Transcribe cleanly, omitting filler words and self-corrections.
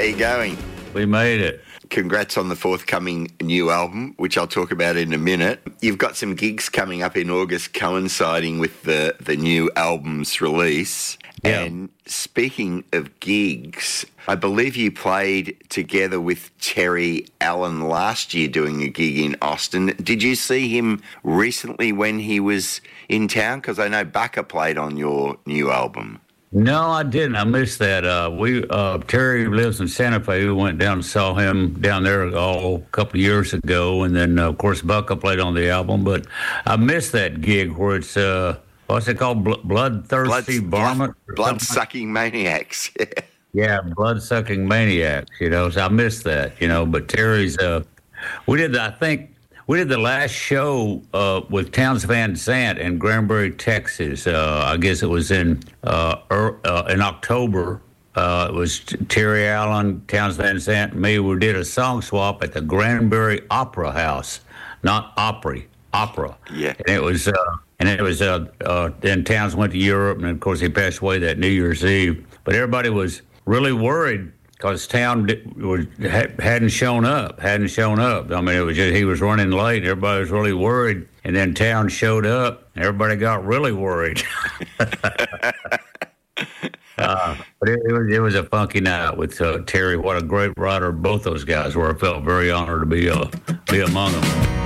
How you going? We made it. Congrats on the forthcoming new album, which I'll talk about in a minute. You've got some gigs coming up in August coinciding with the new album's release. Yeah. And speaking of gigs, I believe you played together with Terry Allen last year doing a gig in Austin. Did you see him recently when he was in town? Because I know Baka played on your new album. No, I didn't. I missed that. Terry lives in Santa Fe. We went down and saw him down there a couple of years ago, and then of course Bucka played on the album. But I missed that gig where it's what's it called? Bloodthirsty Varmint? Blood-sucking maniacs. Yeah, blood-sucking maniacs. So I missed that. But Terry's. We did the last show with Townes Van Zandt in Granbury, Texas. I guess it was in October. It was Terry Allen, Townes Van Zandt, and me. We did a song swap at the Granbury Opera House, not Opry, Opera. Yeah. And it was. Then Townes went to Europe, and of course he passed away that New Year's Eve. But everybody was really worried because Townes hadn't shown up. I mean, it was just he was running late. Everybody was really worried, and then Townes showed up. And everybody got really worried. But it was a funky night with Terry. What a great writer both those guys were. I felt very honored to be among them.